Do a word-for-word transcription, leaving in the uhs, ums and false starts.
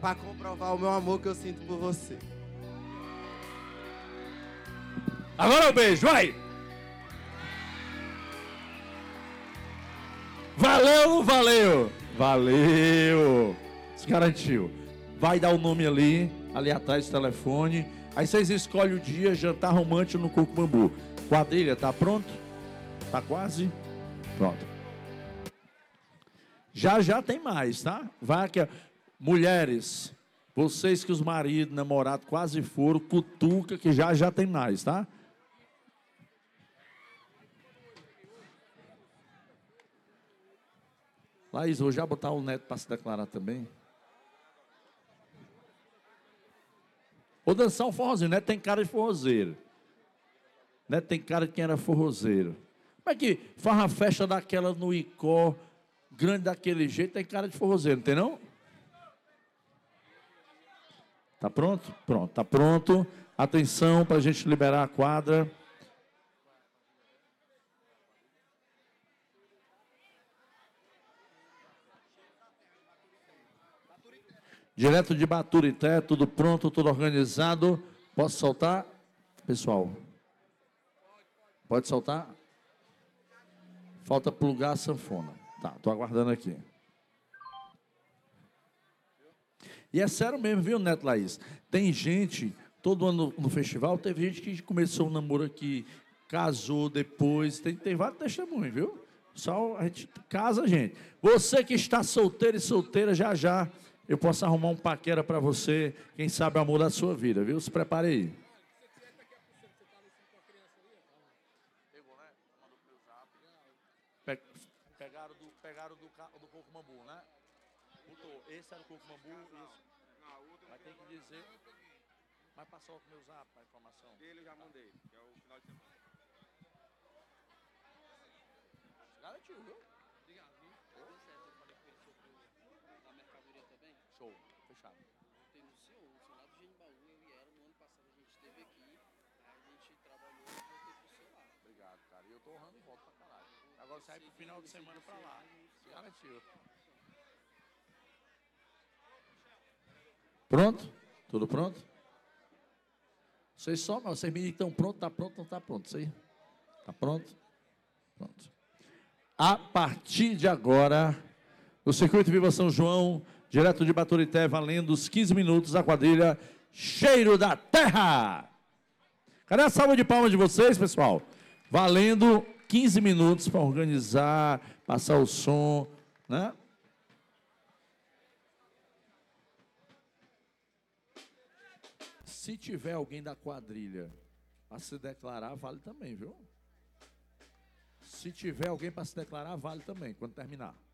pra comprovar o meu amor que eu sinto por você. Agora o beijo, vai! Valeu, valeu! Valeu! Se garantiu. Vai dar o nome ali, ali atrás do telefone. Aí vocês escolhem o dia, jantar romântico no Coco Bambu. Quadrilha, tá pronto? Tá quase? Pronto. Já já tem mais, tá? Vai aqui, ó. Mulheres, vocês que os maridos, namorados quase foram, cutuca que já já tem mais, tá? Laís, vou já botar o neto para se declarar também. Vou dançar um forrozinho. Neto tem cara de forrozeiro. Neto tem cara de quem era forrozeiro. Como é que faz uma festa daquela no Icó, grande daquele jeito, tem cara de forrozeiro, não tem não? Tá pronto? Pronto, tá pronto. Atenção para a gente liberar a quadra. Direto de Baturité, tudo pronto, tudo organizado. Posso soltar? Pessoal, pode soltar? Falta plugar a sanfona. Tá, tô aguardando aqui. E é sério mesmo, viu, Neto Laís? Tem gente, todo ano no festival, teve gente que começou um namoro aqui, casou depois, tem, tem vários testemunhos, viu? Só a gente casa, gente. Você que está solteiro e solteira, já já eu posso arrumar um paquera para você, quem sabe o amor da sua vida, viu? Se prepare aí. Pegaram do, pegaram do, do Coco Bambu, né? Botou, esse era o Coco Bambu, isso. Vai ter que dizer. Mas passou o meu zap, a informação. Ele eu já mandei, que é o final de semana. Garantiu, viu? Obrigado, viu? Deu certo, eu falei com ele sobre a mercadoria também. Show, fechado. Tem no senhor, o senhor lá do Genibaú, eu e ela, no ano passado a gente esteve aqui, aí a gente trabalhou e voltei pro seu lá. Obrigado, cara. E eu tô honrando volta pra caralho. Agora sai pro final de semana pra lá. Garantiu. Pronto? Tudo pronto? Vocês só, mas vocês me dizem que estão prontos, tá pronto, não tá pronto. Isso aí? Tá pronto? Pronto. A partir de agora, o Circuito Viva São João, direto de Baturité, valendo os quinze minutos, a quadrilha Cheiro da Terra. Cadê a salva de palmas de vocês, pessoal? Valendo quinze minutos para organizar, passar o som, né? Se tiver alguém da quadrilha a se declarar, vale também, viu? Se tiver alguém para se declarar, vale também, quando terminar.